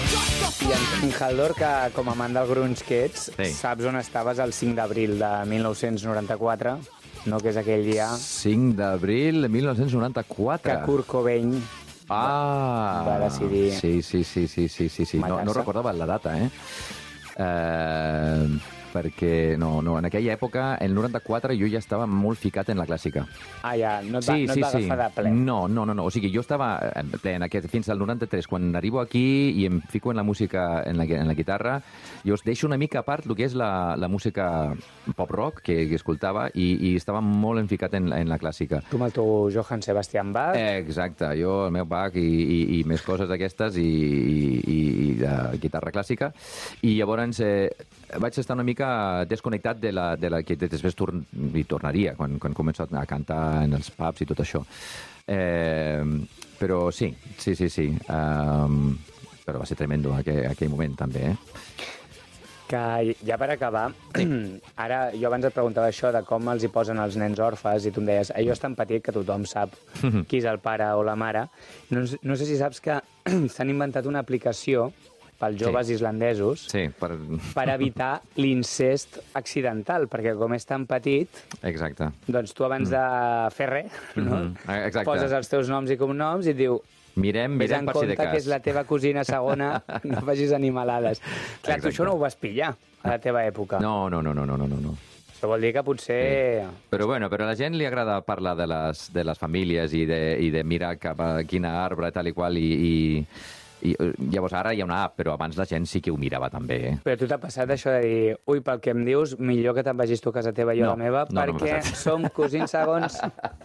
I en Haldor, que com a amant del grunge que ets, Sí. saps on estaves el 5 d'abril de 1994, no? Que és aquell dia 5 d'abril de 1994. que Kurt Cobain va decidir Sí. No matar-se. recordava la data, perquè en aquella època, el 94, jo ja estava molt ficat en la clàssica. ja, no et va agafar de ple. No. O sigui, jo estava en ple fins al 93. Quan arribo aquí i em fico en la música, en la guitarra, jo us deixo una mica a part el que és la música pop-rock que escoltava i estava molt enficat en la clàssica. Tu amb el teu Johann Sebastian Bach. Exacte, jo, el meu Bach i més coses d'aquestes i de guitarra clàssica. I llavors vaig estar una mica desconnectat de la que després hi tornaria quan començo a cantar en els pubs i tot això. Però sí. Però va ser tremendo aquell moment també, Que ja per acabar, ara jo abans et preguntava això de com els hi posen els nens orfes i tu em deies, allò és tan petit que tothom sap qui és el pare o la mare. No sé si saps que s'han inventat una aplicació pels joves islandesos per evitar l'incest accidental, perquè com és tan petit, exacte, doncs tu abans de fer res, no? Poses els teus noms i cognoms i et diu mirem vés en per si de compte cas. que és la teva cosina segona, no facis animalades. Clar, tu això no ho vas pillar a la teva època. No. Això vol dir que potser... Però a la gent li agrada parlar de les famílies i de mirar cap a quina arbre, tal i qual, i llavors ara hi ha una app, però abans la gent sí que ho mirava també. Però tu t'ha passat això de dir, ui, pel que em dius, millor que te'n vagis tu a casa teva i jo a la meva, perquè som cosins segons...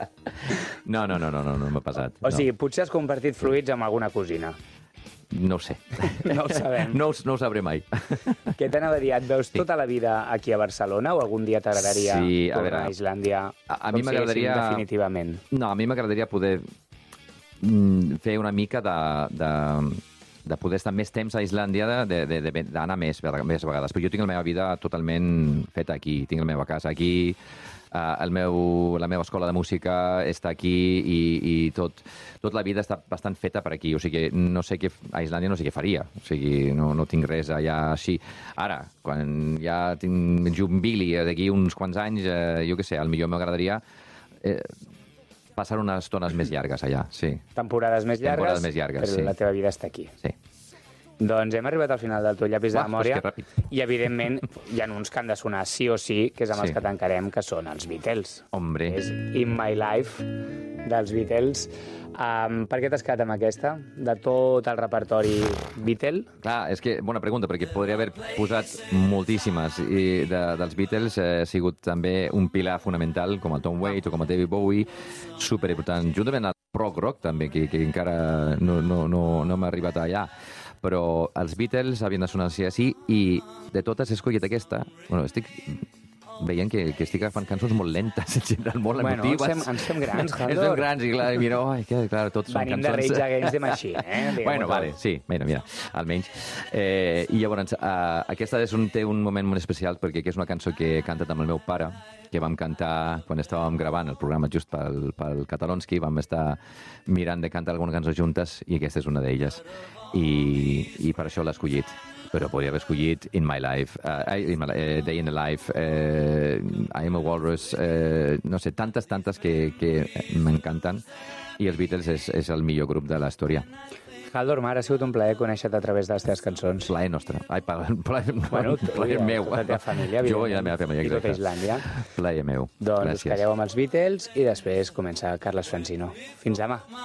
No m'ha passat. O sigui, potser has compartit fluids amb alguna cosina. No ho sé. No ho sabem. No ho sabré mai. Què t'anava a dir? Et veus tota la vida aquí a Barcelona o algun dia t'agradaria tornar a Islàndia? A mi m'agradaria... definitivament. No, a mi m'agradaria poder fer una mica de poder estar més temps a Islàndia, d'anar més vegades. Però jo tinc la meva vida totalment feta aquí. Tinc la meva casa aquí, la meva escola de música està aquí i tot la vida està bastant feta per aquí. O sigui, a Islàndia no sé què faria. O sigui, no tinc res allà així. Ara, quan ja tinc jubili d'aquí uns quants anys, jo què sé, potser m'agradaria passar unes estones més llargues allà, sí. Temporades més llargues, però la teva vida està aquí. Sí. Doncs hem arribat al final del teu llapis de memòria i, evidentment, hi ha uns que han de sonar sí o sí, que és amb els que tancarem, que són els Beatles. Hombre. És In My Life, dels Beatles. Per què t'has quedat amb aquesta? De tot el repertori Beatle? Clar, és que, bona pregunta, perquè podria haver posat moltíssimes. I dels Beatles ha sigut també un pilar fonamental, com el Tom Waits o com el David Bowie, superimportant. Juntament al prog rock, també, que encara no m'ha arribat allà. Però els Beatles havien de sonar així i de totes he escollit aquesta. Bueno, estic veient que estic agafant cançons molt lentes, en general, molt emotives. Ens fem grans, Haldor. Ens fem grans i clar, mira, clar, tots són cançons... Venim de Rage Against the Machine, Bueno, vale, sí, mira, almenys. I llavors, aquesta té un moment molt especial perquè és una cançó que he cantat amb el meu pare, que vam cantar quan estàvem gravant el programa just pel Catalonski, vam estar mirant de cantar alguna cançó juntes i aquesta és una d'elles. I per això l'he escollit. Però podria haver escollit In My Life, Day in the Life, I Am a Walrus, no sé, tantes que m'encanten, i els Beatles és el millor grup de la història. Haldor Mar, ha sigut un plaer conèixer-te a través de les teves cançons. Plaer nostre. Plaer meu. Tota la teva família, jo i la meva família, i tota Islàndia. Plaer meu. Doncs us quedeu amb els Beatles i després comença Carles Francino. Fins demà.